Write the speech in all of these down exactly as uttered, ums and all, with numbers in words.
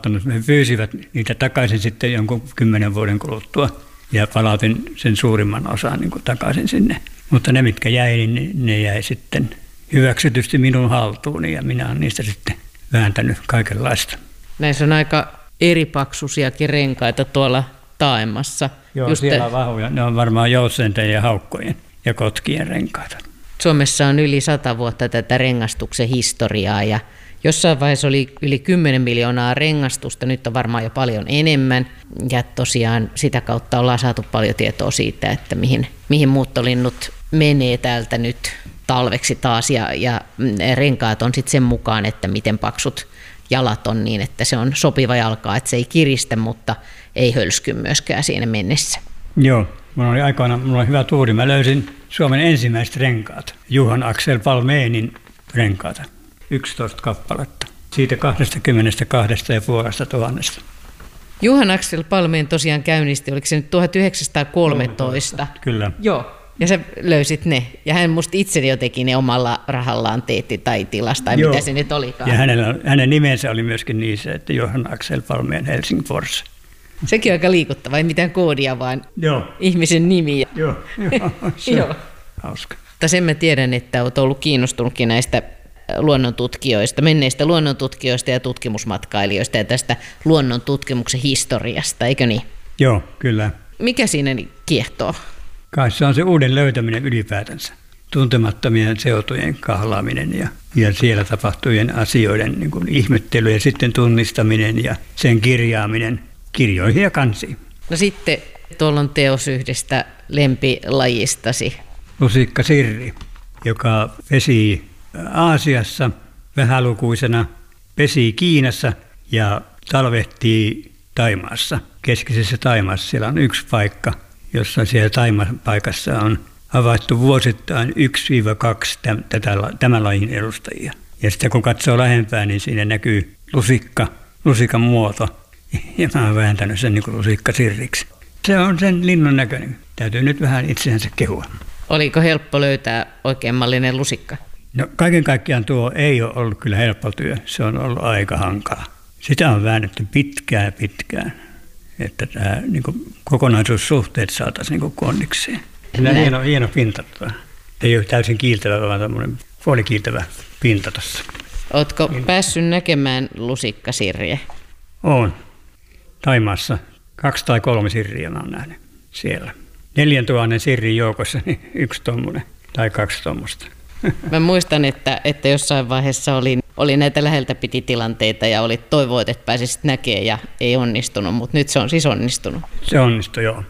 palauttanut. He pyysivät niitä takaisin sitten jonkun kymmenen vuoden kuluttua ja palautin sen suurimman osan niin kuin takaisin sinne. Mutta ne, mitkä jäi, niin ne jäi sitten hyväksytysti minun haltuuni ja minä olen niistä sitten vääntänyt kaikenlaista. Näissä on aika eripaksuisiakin renkaita tuolla taaemmassa. Joo, Just siellä on vahvoja. Ne on varmaan joutsenten ja haukkojen ja kotkien renkaita. Suomessa on yli sata vuotta tätä rengastuksen historiaa ja jossain vaiheessa oli yli kymmenen miljoonaa rengastusta, nyt on varmaan jo paljon enemmän. Ja tosiaan sitä kautta ollaan saatu paljon tietoa siitä, että mihin, mihin muuttolinnut menee täältä nyt talveksi taas. Ja, ja renkaat on sitten sen mukaan, että miten paksut jalat on niin, että se on sopiva jalka, että se ei kiristä, mutta ei hölsky myöskään siinä mennessä. Joo, minulla oli aikoina minulla oli hyvä tuuri. Mä löysin Suomen ensimmäiset renkaat, Johan Axel Palménin renkaata, yksitoista kappaletta, siitä kaksikymmentäkaksi ja puolesta tuhannesta. Johan Axel Palmén tosiaan käynnisti, oliko se nyt tuhatyhdeksänsataakolmetoista? Kyllä. Joo. Ja sä löysit ne. Ja hän musta itse jo teki ne omalla rahallaan teetti tai tilasta, tai Joo. mitä se nyt olikaan. Ja hänellä, hänen nimensä oli myöskin niissä, että Johan Axel Palmén Helsingfors. Sekin on aika liikuttava, ei mitään koodia, vaan Joo. ihmisen nimi. Joo, joo, se Joo. hauska. Mutta sen mä tiedän, että olet ollut kiinnostunutkin näistä luonnontutkijoista, menneistä luonnontutkijoista ja tutkimusmatkailijoista ja tästä luonnontutkimuksen historiasta, eikö niin? Joo, kyllä. Mikä siinä kiehtoo? Kai se on se uuden löytäminen ylipäätänsä. Tuntemattomien seutujen kahlaaminen ja, ja siellä tapahtuvien asioiden niin kuin ihmettely ja sitten tunnistaminen ja sen kirjaaminen kirjoihin ja kansiin. No sitten tuolla on teos yhdestä lempilajistasi. Lusikka Sirri, joka pesi Aasiassa vähälukuisena, pesi Kiinassa ja talvehtii Thaimaassa. Keskisessä Thaimaassa siellä on yksi paikka, jossa siellä Thaimaan paikassa on havaittu vuosittain yksi kaksi tämän lajin edustajia. Ja sitten kun katsoo lähempää, niin siinä näkyy lusikka, lusikan muoto. Ja mä oon vääntänyt sen niin kuin lusikka sirriksi. Se on sen linnun näköinen. Täytyy nyt vähän itseänsä kehua. Oliko helppo löytää oikein mallinen lusikka? No kaiken kaikkiaan tuo ei ole ollut kyllä helppo työ. Se on ollut aika hankala. Sitä on väännetty pitkään pitkään, että tämä niin kuin kokonaisuussuhteet saataisiin niin kondikseen. Sillä on hieno, hieno pinta. Ei ole täysin kiiltävä, vaan tämmöinen puolikiiltävä pinta tuossa. Ootko päässyt näkemään lusikkasirriä? Olen. Thaimaassa kaksi tai kolme sirriä mä oon nähnyt siellä. Neljän tuhannen sirrin joukossa niin yksi tommonen tai kaksi tommosta. Mä muistan, että, että jossain vaiheessa oli, oli näitä läheltä piti tilanteita ja oli toivoit, että pääsisit näkemään ja ei onnistunut, mutta nyt se on siis onnistunut. Se onnistui, joo.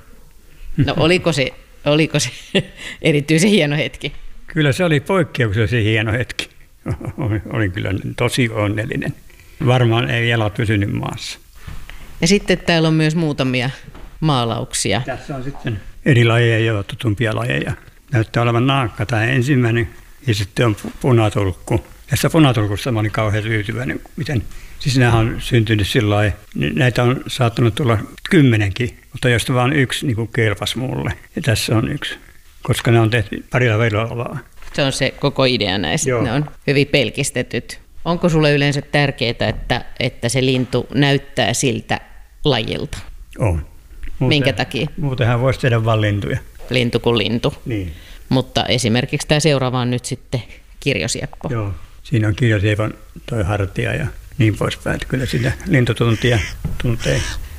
No oliko se, oliko se erityisen hieno hetki? Kyllä se oli poikkeuksellisen hieno hetki. Olin kyllä tosi onnellinen. Varmaan ei jalat pysynyt maassa. Ja sitten täällä on myös muutamia maalauksia. Tässä on sitten eri lajeja ja tutumpia lajeja. Näyttää olevan naakka tämä ensimmäinen ja sitten on punatulkku. Tässä punatulkussa mä olin kauhean tyytyväinen, miten siis nämä on syntynyt sillä lailla. Näitä on saattanut tulla kymmenenkin, mutta josta vaan yksi niin kuin kelpasi mulle. Ja tässä on yksi, koska ne on tehty parilla vellovaa. Se on se koko idea näistä. Joo. Ne on hyvin pelkistetyt. Onko sulle yleensä tärkeää, että, että se lintu näyttää siltä lajilta? On. Muuten, Minkä takia? Muutenhan voisi tehdä vain lintuja. Lintu kuin lintu. Niin. Mutta esimerkiksi tämä seuraava on nyt sitten kirjosieppo. Joo. Siinä on kirjosiepon toi hartia ja niin poispäin. Kyllä sitä lintutuntia tuntee.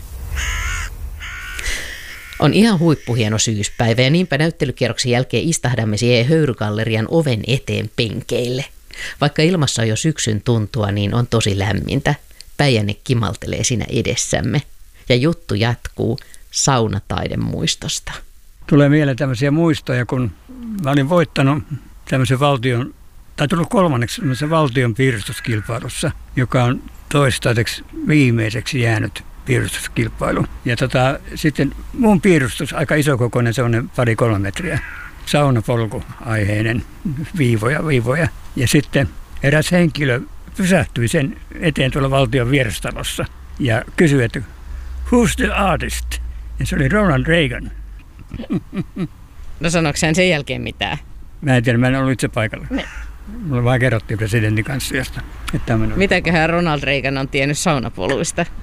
On ihan huippuhieno syyspäivä ja niinpä näyttelykierroksen jälkeen istahdamme siihen Höyrygallerian oven eteen penkeille. Vaikka ilmassa on jo syksyn tuntua, niin on tosi lämmintä. Päijänne kimaltelee siinä edessämme. Ja juttu jatkuu saunataidemuistosta. Tulee mieleen tämmöisiä muistoja, kun mä olin voittanut tämmöisen valtion, tai tullut kolmanneksi tämmöisen valtion piirustuskilpailussa, joka on toistaiseksi viimeiseksi jäänyt piirustuskilpailu. Ja tota, sitten mun piirustus, aika isokokoinen, semmoinen pari-kolme metriä, saunapolku-aiheinen, viivoja, viivoja. Ja sitten eräs henkilö pysähtyi sen eteen tuolla valtion vierastalossa ja kysyi, että who's the artist? Ja se oli Ronald Reagan. No sanoiko hän sen jälkeen mitään? Mä en tiedä, mä en ollut itse paikalla. Ne. Mulle vaan kerrottiin presidentin kanssa josta. Mitäköhän Ronald Reagan on tiennyt saunapoluista?